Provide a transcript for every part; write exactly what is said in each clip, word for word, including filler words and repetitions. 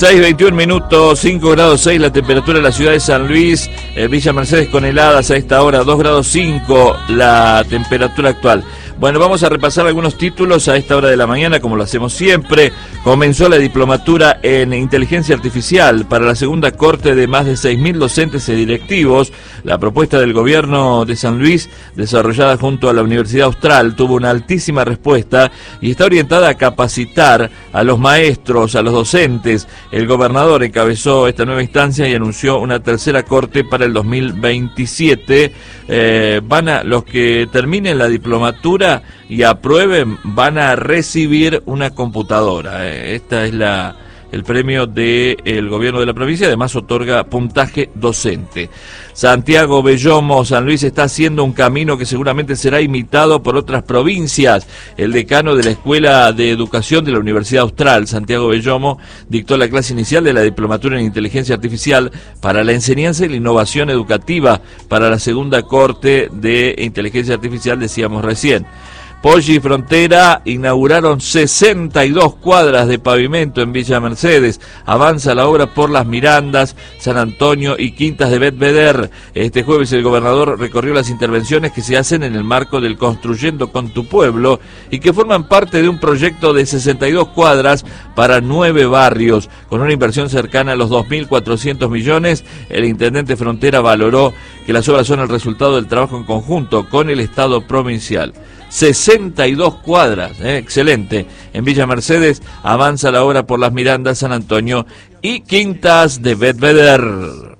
seis veintiún minutos, cinco grados seis la temperatura en la ciudad de San Luis, eh, Villa Mercedes con heladas a esta hora, dos grados cinco la temperatura actual. Bueno, vamos a repasar algunos títulos a esta hora de la mañana, como lo hacemos siempre. Comenzó la diplomatura en inteligencia artificial para la segunda corte de más de seis mil docentes y directivos. La propuesta del gobierno de San Luis, desarrollada junto a la Universidad Austral, tuvo una altísima respuesta y está orientada a capacitar a los maestros, a los docentes. El gobernador encabezó esta nueva instancia y anunció una tercera corte para el dos mil veintisiete. Eh, van a, los que terminen la diplomatura y aprueben van a recibir una computadora. Eh, esta es la el premio del gobierno de la provincia, además otorga puntaje docente. Santiago Bellomo, San Luis está haciendo un camino que seguramente será imitado por otras provincias. El decano de la Escuela de Educación de la Universidad Austral, Santiago Bellomo, dictó la clase inicial de la diplomatura en inteligencia artificial para la enseñanza y la innovación educativa para la segunda corte de inteligencia artificial, decíamos recién. Poggi y Frontera inauguraron sesenta y dos cuadras de pavimento en Villa Mercedes. Avanza la obra por Las Mirandas, San Antonio y Quintas de Betvedder. Este jueves el gobernador recorrió las intervenciones que se hacen en el marco del Construyendo con tu Pueblo y que forman parte de un proyecto de sesenta y dos cuadras para nueve barrios. Con una inversión cercana a los dos mil cuatrocientos millones, el intendente Frontera valoró que las obras son el resultado del trabajo en conjunto con el Estado provincial. sesenta y dos cuadras, eh, excelente. En Villa Mercedes avanza la obra por Las Mirandas, San Antonio y Quintas de Betvedder.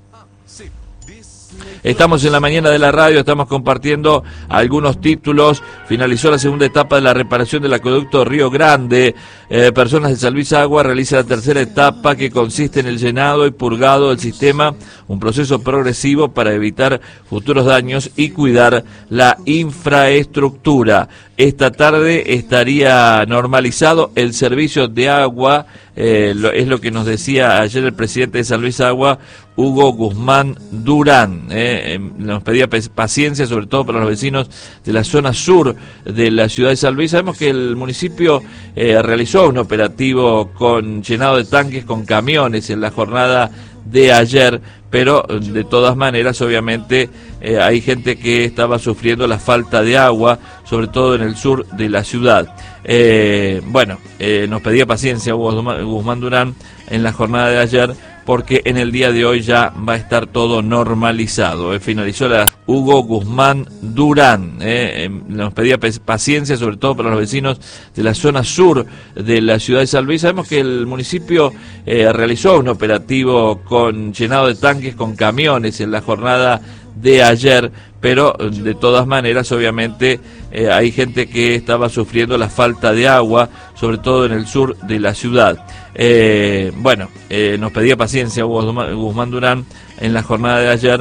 Estamos en la mañana de la radio, estamos compartiendo algunos títulos. Finalizó la segunda etapa de la reparación del acueducto Río Grande. Eh, personas de San Luis Agua realiza la tercera etapa, que consiste en el llenado y purgado del sistema, un proceso progresivo para evitar futuros daños y cuidar la infraestructura. Esta tarde estaría normalizado el servicio de agua, eh, lo, es lo que nos decía ayer el presidente de San Luis Agua, Hugo Guzmán Durán. Eh, eh, nos pedía paciencia, sobre todo para los vecinos de la zona sur de la ciudad de San Luis. Sabemos que el municipio eh, realizó un operativo con llenado de tanques con camiones en la jornada de ayer, pero de todas maneras obviamente eh, hay gente que estaba sufriendo la falta de agua, sobre todo en el sur de la ciudad. Eh, bueno, eh, nos pedía paciencia Hugo Guzmán Durán en la jornada de ayer, porque en el día de hoy ya va a estar todo normalizado. Eh, finalizó la Hugo Guzmán Durán. Eh, eh, nos pedía paciencia, sobre todo para los vecinos de la zona sur de la ciudad de San Luis. Sabemos que el municipio eh, realizó un operativo con llenado de tanques con camiones en la jornada de ayer, pero de todas maneras obviamente eh, hay gente que estaba sufriendo la falta de agua, sobre todo en el sur de la ciudad. Eh, bueno, eh, nos pedía paciencia Hugo Guzmán Durán en la jornada de ayer,